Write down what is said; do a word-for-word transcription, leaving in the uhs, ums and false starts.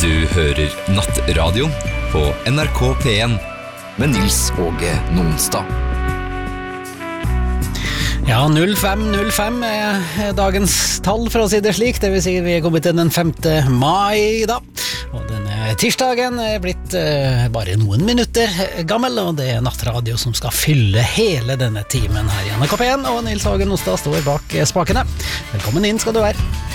Du hører Nattradio på N R K P en med Nils Åge Nonstad. Ja, null fem null fem er dagens tall, for å si det slik. Det vil si vi er kommet til den femte mai da. Og denne tirsdagen er blitt uh, bare noen minutter gammel, og det er Nattradio som skal fylle hele denne timen her i N R K P en, og Nils Åge Nonstad står bak spakene. Velkommen inn skal du være.